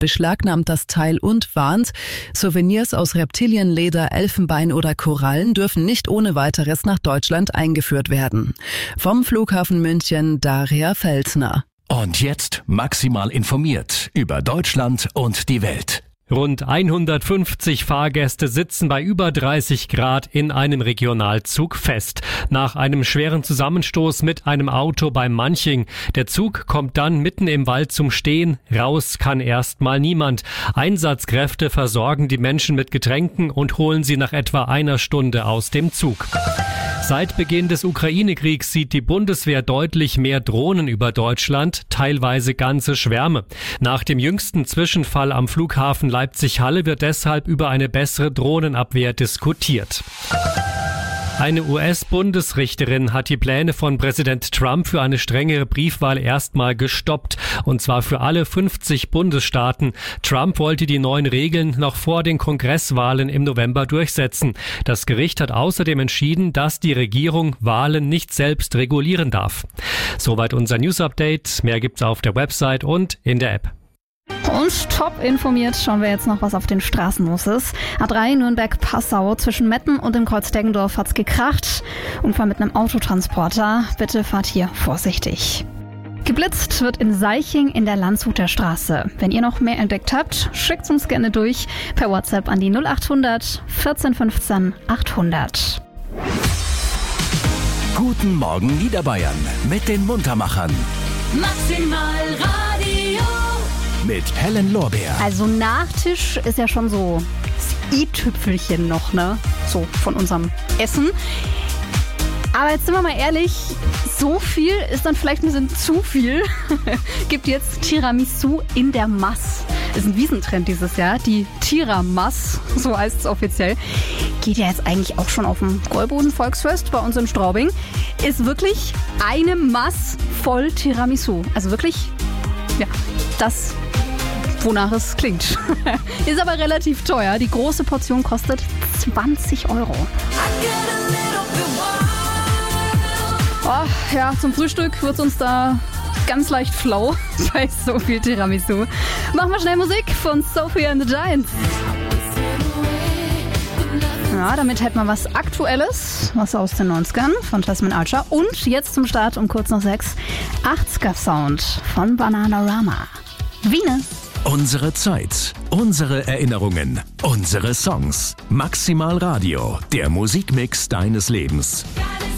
beschlagnahmt das Teil und warnt, Souvenirs aus Reptilienleder, Elfenbein oder Korallen dürfen nicht ohne weiteres nach Deutschland eingeführt werden. Vom Flughafen München, Daria Felsner. Und jetzt maximal informiert über Deutschland und die Welt. Rund 150 Fahrgäste sitzen bei über 30 Grad in einem Regionalzug fest. Nach einem schweren Zusammenstoß mit einem Auto bei Manching. Der Zug kommt dann mitten im Wald zum Stehen. Raus kann erstmal niemand. Einsatzkräfte versorgen die Menschen mit Getränken und holen sie nach etwa einer Stunde aus dem Zug. Seit Beginn des Ukraine-Kriegs sieht die Bundeswehr deutlich mehr Drohnen über Deutschland, teilweise ganze Schwärme. Nach dem jüngsten Zwischenfall am Flughafen Leipzig-Halle wird deshalb über eine bessere Drohnenabwehr diskutiert. Eine US-Bundesrichterin hat die Pläne von Präsident Trump für eine strengere Briefwahl erstmal gestoppt. Und zwar für alle 50 Bundesstaaten. Trump wollte die neuen Regeln noch vor den Kongresswahlen im November durchsetzen. Das Gericht hat außerdem entschieden, dass die Regierung Wahlen nicht selbst regulieren darf. Soweit unser News-Update. Mehr gibt's auf der Website und in der App. Und top informiert schauen wir jetzt noch, was auf den Straßen los ist. A3 Nürnberg-Passau, zwischen Metten und dem Kreuz Deggendorf hat's gekracht. Unfall mit einem Autotransporter. Bitte fahrt hier vorsichtig. Geblitzt wird in Seiching in der Landshuter Straße. Wenn ihr noch mehr entdeckt habt, schickt's uns gerne durch per WhatsApp an die 0800 14 15 800. Guten Morgen Niederbayern mit den Muntermachern. Maximal Radio. Mit Helen Lorbeer. Also Nachtisch ist ja schon so das i-Tüpfelchen noch, ne? So von unserem Essen. Aber jetzt sind wir mal ehrlich, so viel ist dann vielleicht ein bisschen zu viel. Gibt jetzt Tiramisu in der Mass. Ist ein Wiesentrend dieses Jahr, die Tira-Mass, so heißt es offiziell. Geht ja jetzt eigentlich auch schon auf dem Gäuboden-Volksfest bei uns in Straubing. Ist wirklich eine Mass voll Tiramisu. Also wirklich, ja, das, wonach es klingt. Ist aber relativ teuer. Die große Portion kostet 20 €. Oh, ja, zum Frühstück wird es uns da ganz leicht flau bei so viel Tiramisu. Machen wir schnell Musik von Sophie and the Giants. Ja, damit hätten wir was Aktuelles, was aus den 90ern von Jasmine Archer. Und jetzt zum Start um kurz nach 6, 80er Sound von Bananarama. Venus. Unsere Zeit, unsere Erinnerungen, unsere Songs. Maximal Radio, der Musikmix deines Lebens.